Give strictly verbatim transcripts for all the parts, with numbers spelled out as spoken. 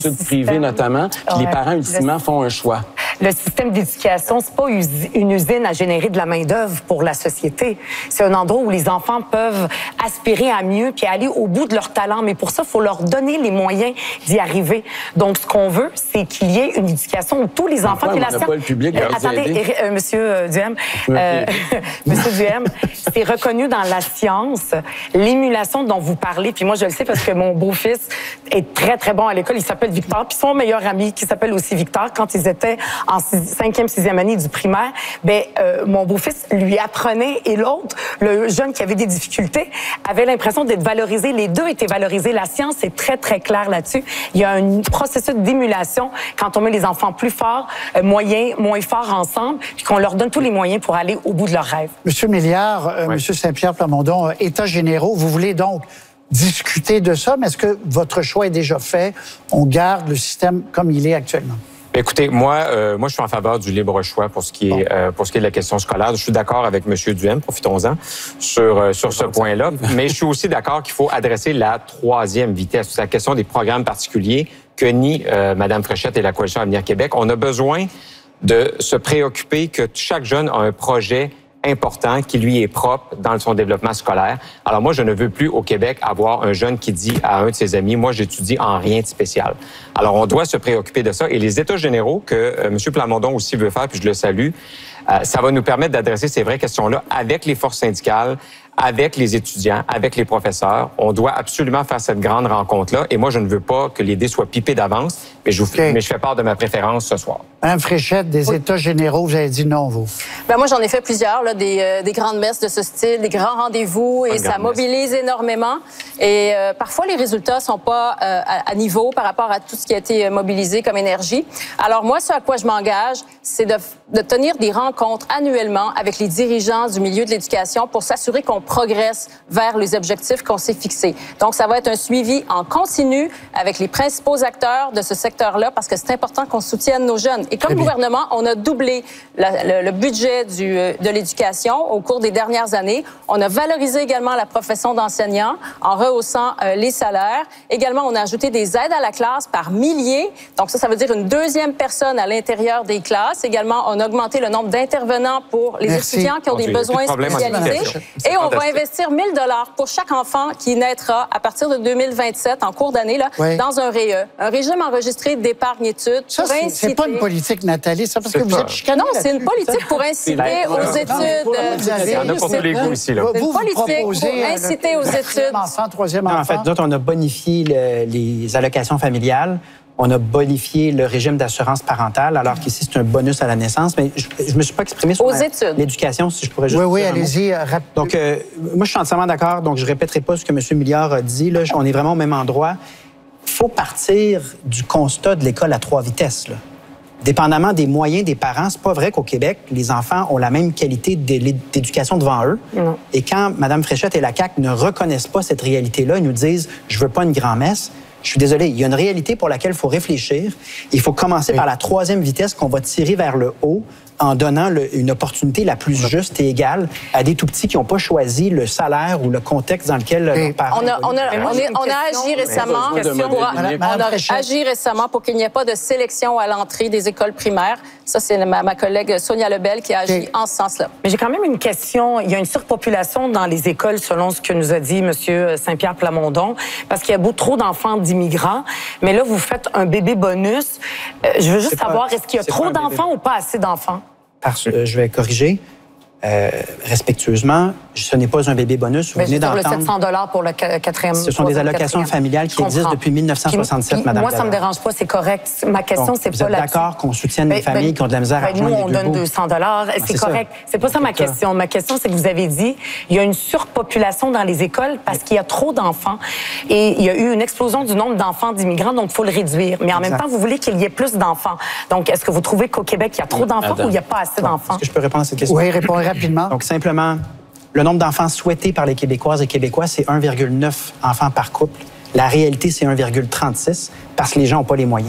études privées notamment, puis ouais, les parents, ultimement, font un choix. Le système d'éducation, c'est pas une usine à générer de la main-d'œuvre pour la société. C'est un endroit où les enfants peuvent aspirer à mieux puis aller au bout de leur talent. Mais pour ça, il faut leur donner les moyens d'y arriver. Donc, ce qu'on veut, c'est qu'il y ait une éducation où tous les enfants... Pourquoi qui la pas le public euh, attendez, euh, Monsieur Duhem, euh, Monsieur Duhem, c'est reconnu dans la science, l'émulation dont vous parlez. Puis moi, je le sais parce que mon beau-fils est très, très bon à l'école. Il s'appelle Victor. Puis son meilleur ami, qui s'appelle aussi Victor, quand ils étaient en cinquième, sixième année du primaire, ben euh, mon beau-fils lui apprenait et l'autre, le jeune qui avait des difficultés, avait l'impression d'être valorisé. Les deux étaient valorisés. La science est très, très claire là-dessus. Il y a un processus d'émulation quand on met les enfants plus forts, euh, moyens, moins forts ensemble, puis qu'on leur donne tous les moyens pour aller au bout de leurs rêves. Monsieur Milliard, euh, ouais. Monsieur Saint-Pierre Plamondon, euh, États généraux, vous voulez donc discuter de ça, mais est-ce que votre choix est déjà fait? On garde le système comme il est actuellement? Écoutez, moi, euh, moi, je suis en faveur du libre choix pour ce qui est, bon. euh, pour ce qui est de la question scolaire. Je suis d'accord avec M. Duhem, profitons-en, sur, euh, sur ce point-là. Mais je suis aussi d'accord qu'il faut adresser la troisième vitesse. C'est la question des programmes particuliers que nie euh, Mme Fréchette et la Coalition Avenir Québec. On a besoin de se préoccuper que chaque jeune a un projet important qui lui est propre dans son développement scolaire. Alors moi, je ne veux plus au Québec avoir un jeune qui dit à un de ses amis, moi, j'étudie en rien de spécial. Alors, on doit se préoccuper de ça. Et les États généraux que euh, M. Plamondon aussi veut faire, puis je le salue, euh, ça va nous permettre d'adresser ces vraies questions-là avec les forces syndicales, avec les étudiants, avec les professeurs. On doit absolument faire cette grande rencontre-là. Et moi, je ne veux pas que les dés soient pipés d'avance, mais je, vous, okay. mais je fais part de ma préférence ce soir. Mme Fréchette, des oui. États généraux, vous avez dit non, vous? Ben moi, j'en ai fait plusieurs, là, des, euh, des grandes messes de ce style, des grands rendez-vous, et ça mobilise messe. énormément. Et euh, parfois, les résultats sont pas euh, à, à niveau par rapport à tout ce qui a été mobilisé comme énergie. Alors moi, ce à quoi je m'engage, c'est de, de tenir des rencontres annuellement avec les dirigeants du milieu de l'éducation pour s'assurer qu'on progresse vers les objectifs qu'on s'est fixés. Donc, ça va être un suivi en continu avec les principaux acteurs de ce secteur-là parce que c'est important qu'on soutienne nos jeunes. Et comme gouvernement, on a doublé la, le, le budget du, de l'éducation au cours des dernières années. On a valorisé également la profession d'enseignant en rehaussant euh, les salaires. Également, on a ajouté des aides à la classe par milliers. Donc ça, ça veut dire une deuxième personne à l'intérieur des classes. Également, on a augmenté le nombre d'intervenants pour les Merci. étudiants qui ont des besoins spécialisés. Et on va investir mille dollars pour chaque enfant qui naîtra à partir de deux mille vingt-sept, en cours d'année, là, oui. dans un R E E, un régime enregistré d'épargne-études. Ça, c'est inciter... pas une politique, Nathalie, ça, parce que vous êtes chicanée. Non, c'est une politique pour inciter aux études. Il y en a pour tous les goûts ici, là. Vous, vous proposez pour inciter aux études. Enfant, troisième enfant. En fait, d'autres, on a bonifié le, les allocations familiales. On a bonifié le régime d'assurance parentale, alors qu'ici, c'est un bonus à la naissance. Mais je ne me suis pas exprimé sur l'éducation, si je pourrais juste... Oui, oui, allez-y. Rap... Donc, euh, moi, je suis entièrement d'accord. Donc, je ne répéterai pas ce que M. Milliard a dit. Là. On est vraiment au même endroit. Il faut partir du constat de l'école à trois vitesses, là. Dépendamment des moyens des parents, c'est pas vrai qu'au Québec, les enfants ont la même qualité d'éducation devant eux. Non. Et quand Mme Fréchette et la C A Q ne reconnaissent pas cette réalité-là, ils nous disent « je veux pas une grand-messe », je suis désolé, il y a une réalité pour laquelle il faut réfléchir. Il faut commencer oui. par la troisième vitesse qu'on va tirer vers le haut en donnant le, une opportunité la plus juste et égale à des tout-petits qui n'ont pas choisi le salaire ou le contexte dans lequel leurs parents... On a, on a, on est, on a agi récemment pour, on a agi récemment pour qu'il n'y ait pas de sélection à l'entrée des écoles primaires. Ça, c'est ma, ma collègue Sonia Lebel qui a agi okay. en ce sens-là. Mais j'ai quand même une question. Il y a une surpopulation dans les écoles, selon ce que nous a dit M. Saint-Pierre Plamondon, parce qu'il y a beaucoup trop d'enfants d'immigrants. Mais là, vous faites un bébé bonus. Euh, je veux juste savoir, est-ce qu'il y a trop d'enfants ou pas assez d'enfants? Parce que je vais corriger euh, respectueusement. Ce n'est pas un bébé bonus. Vous mais venez d'entendre. Le sept cents dollars pour le quatrième. Ce sont des allocations familiales qui existent depuis mille neuf cent soixante-sept, Madame. Moi, ça me dérange pas, c'est correct. Ma question, c'est pas là. Vous êtes d'accord qu'on soutienne ben, les familles ben, qui ont de la misère ben, à rejoindre nous, on donne deux cents dollars. Ah, c'est correct. C'est pas ça ma question. Ma question, c'est que vous avez dit, il y a une surpopulation dans les écoles parce qu'il y a trop d'enfants et il y a eu une explosion du nombre d'enfants d'immigrants, donc il faut le réduire. Mais en même temps, vous voulez qu'il y ait plus d'enfants. Donc, est-ce que vous trouvez qu'au Québec, il y a trop d'enfants ou il n'y a pas assez d'enfants? Est-ce que je peux répondre à cette question? Oui, répondez rapidement. Donc, simplement, le nombre d'enfants souhaités par les Québécoises et Québécois, c'est un virgule neuf enfants par couple. La réalité, c'est un virgule trente-six parce que les gens n'ont pas les moyens.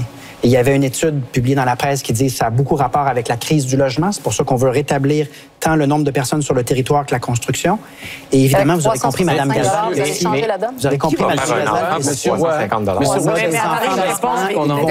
Et il y avait une étude publiée dans la presse qui dit que ça a beaucoup rapport avec la crise du logement. C'est pour ça qu'on veut rétablir tant le nombre de personnes sur le territoire que la construction. Et évidemment, vous aurez compris, Mme Gaza. Vous avez changé la donne? Vous avez compris, Mme Gaza. Monsieur Roy, Monsieur Roy,